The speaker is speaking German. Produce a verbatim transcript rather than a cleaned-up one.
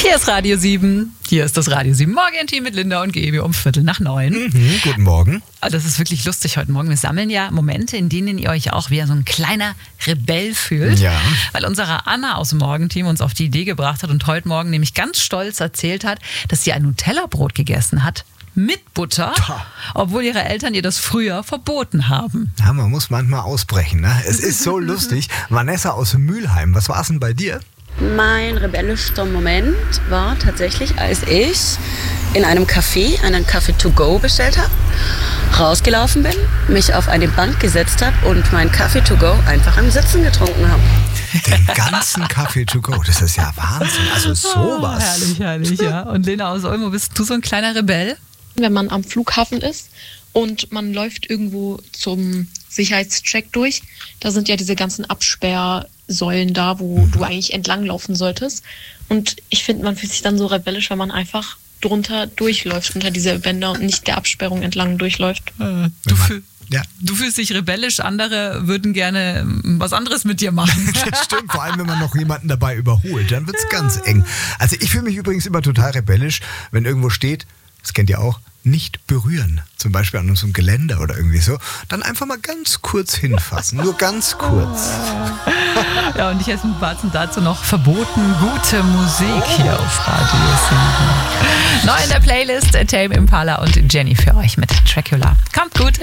Hier ist Radio sieben. Hier ist das Radio sieben Morgen-Team mit Linda und Gaby um Viertel nach neun. Mhm, guten Morgen. Das ist wirklich lustig heute Morgen. Wir sammeln ja Momente, in denen ihr euch auch wie so ein kleiner Rebell fühlt. Ja. Weil unsere Anna aus dem Morgenteam uns auf die Idee gebracht hat und heute Morgen nämlich ganz stolz erzählt hat, dass sie ein Nutella-Brot gegessen hat. Mit Butter, Toll. Obwohl ihre Eltern ihr das früher verboten haben. Ja, man muss manchmal ausbrechen, ne? Es ist so lustig. Vanessa aus Mülheim, was war es denn bei dir? Mein rebellischster Moment war tatsächlich, als ich in einem Café einen Kaffee to go bestellt habe, rausgelaufen bin, mich auf eine Bank gesetzt habe und meinen Kaffee to go einfach im Sitzen getrunken habe. Den ganzen Kaffee to go, das ist ja Wahnsinn. Also sowas. Oh, herrlich, herrlich, ja. Und Lena aus Olmo, bist du so ein kleiner Rebell? Wenn man am Flughafen ist und man läuft irgendwo zum Sicherheitscheck durch, da sind ja diese ganzen Absperrsäulen da, wo du eigentlich entlanglaufen solltest. Und ich finde, man fühlt sich dann so rebellisch, wenn man einfach drunter durchläuft, unter diese Bänder und nicht der Absperrung entlang durchläuft. Äh, du, fühl, Ja. du fühlst dich rebellisch, andere würden gerne was anderes mit dir machen. Das stimmt, vor allem wenn man noch jemanden dabei überholt, dann wird es ganz eng. Also ich fühle mich übrigens immer total rebellisch, wenn irgendwo steht, das kennt ihr auch, nicht berühren, zum Beispiel an unserem Geländer oder irgendwie so, dann einfach mal ganz kurz hinfassen, nur ganz kurz. Ja, und ich esse mit Batzen dazu noch verboten gute Musik hier auf Radio sieben. Neu in der Playlist Tame Impala und Jenny für euch mit Dracula. Kommt gut.